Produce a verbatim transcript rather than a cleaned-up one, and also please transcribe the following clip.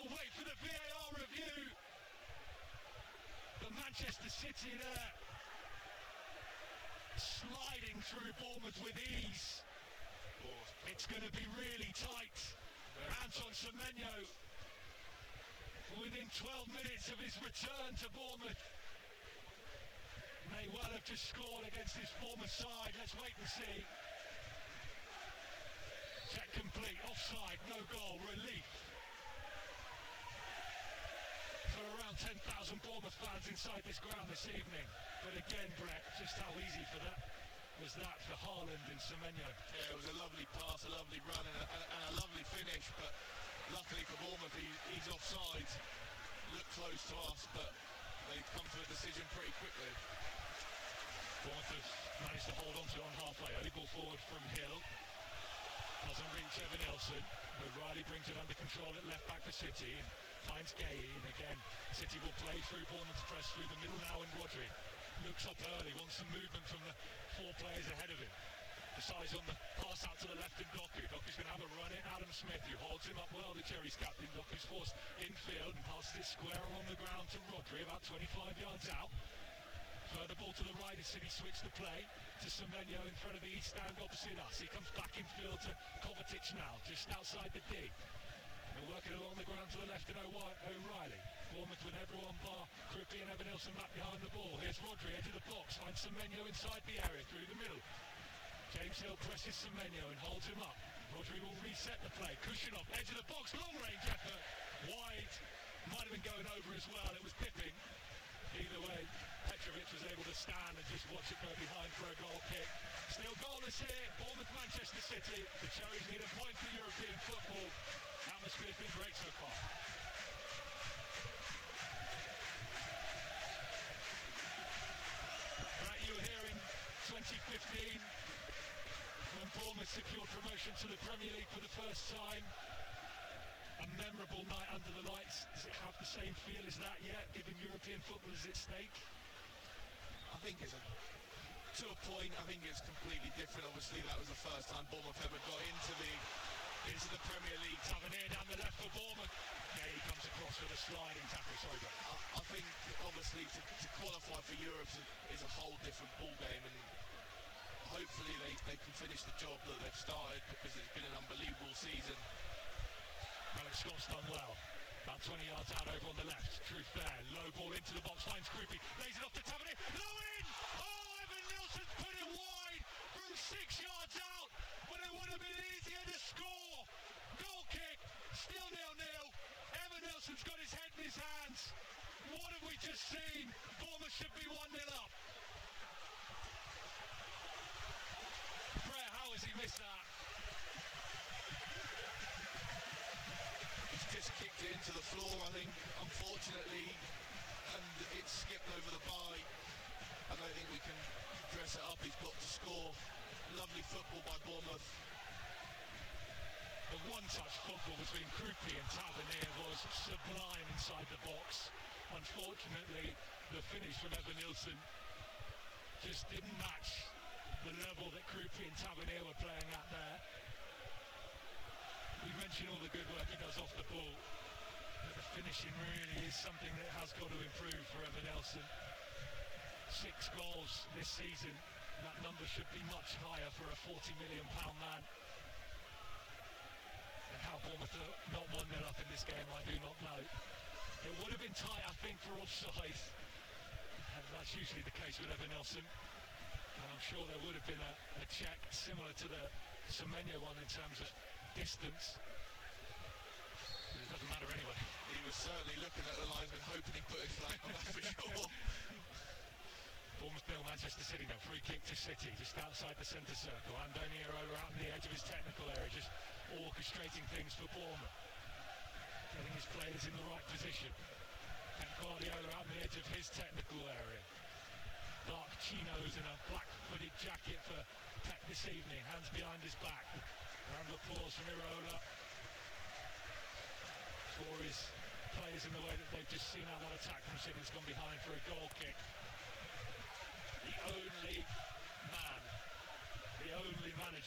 We'll wait for the V A R review. But Manchester City there, sliding through Bournemouth with ease. It's going to be really tight. Anton Semenyo, within twelve minutes of his return to Bournemouth, may well have just scored against his former side. Let's wait and see. Check complete, offside, no goal, relief. For around ten thousand Bournemouth fans inside this ground this evening. But again, Brett, just how easy for that was that for Haaland and Semenyo. Yeah, it was a lovely pass, a lovely run and a, and a lovely finish, but luckily for Bournemouth, he, he's offside. Looked close to us, but they've come to a decision pretty quickly. Bournemouth have managed to hold on to it on halfway. Early ball forward from Hill. Doesn't reach Evan Nelson, but Riley brings it under control at left back for City. Finds Gay, and again, City will play through Bournemouth's press through the middle now, and Rodri looks up early, wants some movement from the four players ahead of him. Decides on the pass out to the left in Doku. Doku's going to have a run at Adam Smith, who holds him up well, the Cherries captain. Doku's forced infield and passes it square along the ground to Rodri, about twenty-five yards out. Further ball to the right as City switch to play to Semenyo in front of the east stand opposite us. He comes back in field to Kovacic now, just outside the D. They're working along the ground to the left in O'Reilly. Bournemouth with everyone bar Kruppi and Evan Nelson back behind the ball. Here's Rodri, edge of the box, finds Semenyo inside the area through the middle. James Hill presses Semenyo and holds him up. Rodri will reset the play. Kushinov, edge of the box, long range effort. Wide, might have been going over as well. It was Pipping. Either way, Petrovic was able to stand and just watch it go behind for a goal kick. Still goalless here, Bournemouth, Manchester City. The Cherries need a point for European football. Atmosphere's been great so far. Right, you were here in twenty fifteen when Bournemouth secured promotion to the Premier League for the first time. A memorable night under the lights. Does it have the same feel as that yet, given European football is at stake? I think it's a, to a point, I think it's completely different. Obviously, that was the first time Bournemouth ever got into the into the Premier League. Tavernier down the left for Bournemouth. Yeah, he comes across with a sliding tackle. Sorry, but I, I think obviously to, to qualify for Europe is a, is a whole different ball game, and hopefully they, they can finish the job that they've started, because it's been an unbelievable season. Alex Scott's done well. About twenty yards out over on the left. Truth there. Low ball into the box. Finds Kruppi. Lays it off to Tavernier. Low in! Oh, Evan Nelson's put it wide from six yards out. But it would have been easier to score. Goal kick. Still nil-nil. Evan Nelson's got his head in his hands. What have we just seen? Bournemouth should be one nil up. Brett, how has he missed that? Just kicked it into the floor, I think, unfortunately, and it skipped over the bar. I don't think we can dress it up. He's got to score. Lovely football by Bournemouth. The one-touch football between Kruppi and Tavernier was sublime inside the box. Unfortunately, the finish from Evan Nilsson just didn't match the level that Kruppi and Tavernier were playing at there. We mentioned all the good work he does off the ball, but the finishing really is something that has got to improve for Evan Nelson. Six goals this season. That number should be much higher for a forty million pound man. And how Bournemouth are not one nil up in this game, I do not know. It would have been tight, I think, for offside. And that's usually the case with Evan Nelson. And I'm sure there would have been a, a check similar to the Semenyo one in terms of distance. But it doesn't matter anyway. He was certainly looking at the linesman, hoping he put his flag on that for sure. Bournemouth nil, Manchester City now. Free kick to City, just outside the centre circle. Andoni Iraola out on the edge of his technical area, just orchestrating things for Bournemouth. Getting his players in the right position. Pep Guardiola out on the edge of his technical area. Dark chinos and a black-hooded jacket for Pep this evening. Hands behind his back. Round of applause from Iraola for his players in the way that they've just seen how that attack from City's gone behind for a goal kick. The only man, the only manager